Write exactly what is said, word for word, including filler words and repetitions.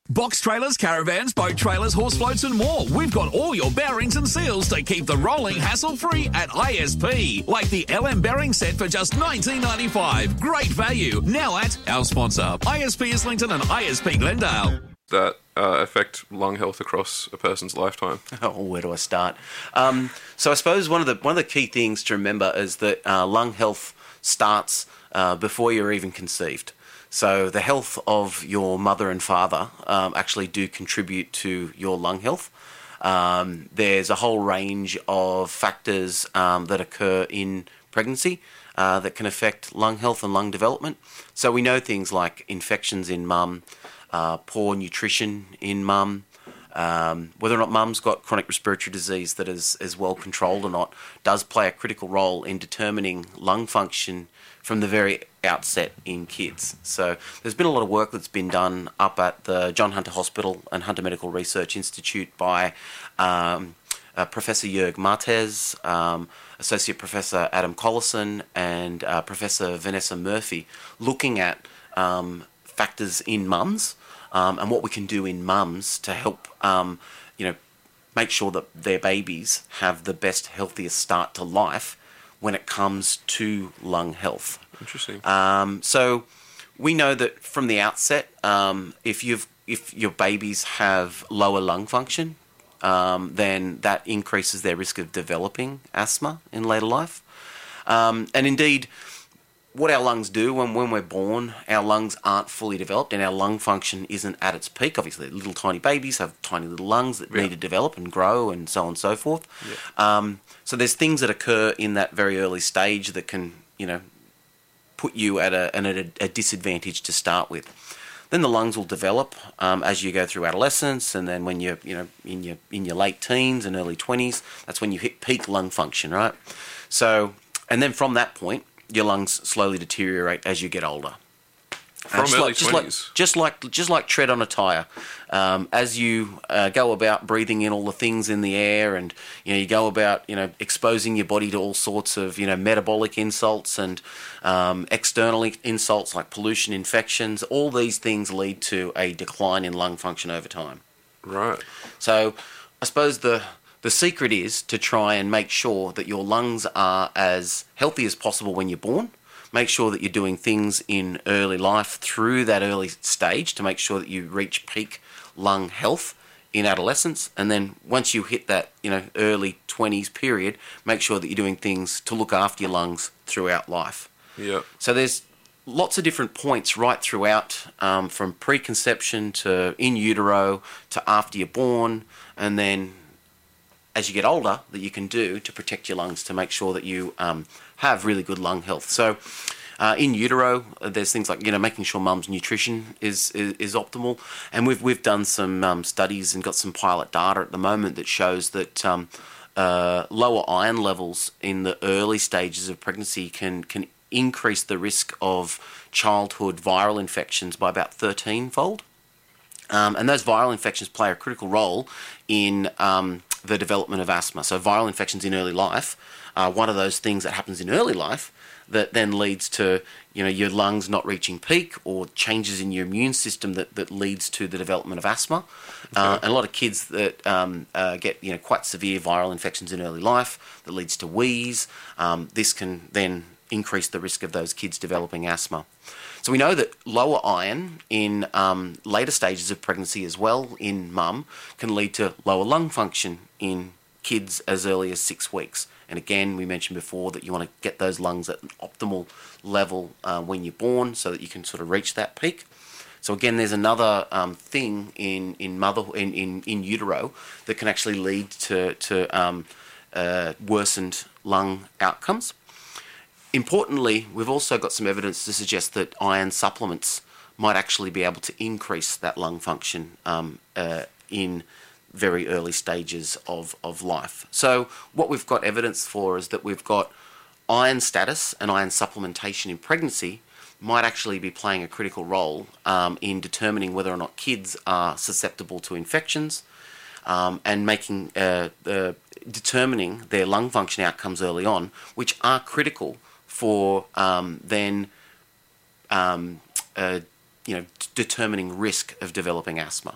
Box trailers, caravans, boat trailers, horse floats and more. We've got all your bearings and seals to keep the rolling hassle-free at I S P. Like the L M bearing set for just nineteen ninety-five. Great value. Now at our sponsor, I S P Islington and I S P Glendale. That uh, affect lung health across a person's lifetime? Oh, where do I start? Um, so I suppose one of the one of the key things to remember is that uh, lung health starts uh, before you're even conceived. So the health of your mother and father um, actually do contribute to your lung health. Um, there's a whole range of factors um, that occur in pregnancy uh, that can affect lung health and lung development. So we know things like infections in mum, uh, poor nutrition in mum, um, whether or not mum's got chronic respiratory disease that is, is well controlled or not, does play a critical role in determining lung function from the very outset in kids. So there's been a lot of work that's been done up at the John Hunter Hospital and Hunter Medical Research Institute by um, uh, Professor Jörg Martez, um, Associate Professor Adam Collison, and uh, Professor Vanessa Murphy, looking at um, factors in mums um, and what we can do in mums to help um, you know, make sure that their babies have the best, healthiest start to life when it comes to lung health. Interesting. Um, so we know that from the outset, um, if you've if your babies have lower lung function, um, then that increases their risk of developing asthma in later life. Um, and indeed, what our lungs do when, when we're born, our lungs aren't fully developed and our lung function isn't at its peak. Obviously, little tiny babies have tiny little lungs that yeah. need to develop and grow and so on and so forth. Yeah. Um, so there's things that occur in that very early stage that can, you know, put you at a, at a, a disadvantage to start with. Then the lungs will develop um, as you go through adolescence, and then when you're, you know, in your in your late teens and early twenties, that's when you hit peak lung function, right? So, and then from that point, your lungs slowly deteriorate as you get older. From just early like, just like twenties? just like just like tread on a tire, um, as you uh, go about breathing in all the things in the air, and you know you go about you know exposing your body to all sorts of you know metabolic insults and um, external insults like pollution, infections. All these things lead to a decline in lung function over time. Right. So, I suppose the the secret is to try and make sure that your lungs are as healthy as possible when you're born. Make sure that you're doing things in early life through that early stage to make sure that you reach peak lung health in adolescence. And then once you hit that, you know, early twenties period, make sure that you're doing things to look after your lungs throughout life. Yeah. So there's lots of different points right throughout, um, from preconception to in utero to after you're born, and then as you get older, that you can do to protect your lungs to make sure that you um, have really good lung health. So uh, in utero, uh, there's things like, you know, making sure mum's nutrition is, is, is optimal. And we've, we've done some um, studies and got some pilot data at the moment that shows that um, uh, lower iron levels in the early stages of pregnancy can, can increase the risk of childhood viral infections by about thirteen-fold. Um, and those viral infections play a critical role in um, the development of asthma. So viral infections in early life are one of those things that happens in early life that then leads to, you know, your lungs not reaching peak, or changes in your immune system that, that leads to the development of asthma. Okay. Uh, and a lot of kids that um, uh, get, you know, quite severe viral infections in early life that leads to wheeze. Um, this can then increase the risk of those kids developing asthma. So we know that lower iron in um, later stages of pregnancy as well in mum can lead to lower lung function in kids as early as six weeks. And again, we mentioned before that you want to get those lungs at an optimal level uh, when you're born so that you can sort of reach that peak. So again, there's another um, thing in in mother in, in, in utero that can actually lead to, to um, uh, worsened lung outcomes. Importantly, we've also got some evidence to suggest that iron supplements might actually be able to increase that lung function um, uh, in very early stages of, of life. So what we've got evidence for is that we've got iron status and iron supplementation in pregnancy might actually be playing a critical role um, in determining whether or not kids are susceptible to infections um, and making uh, uh, determining their lung function outcomes early on, which are critical for um, then, um, uh, you know, d- determining risk of developing asthma.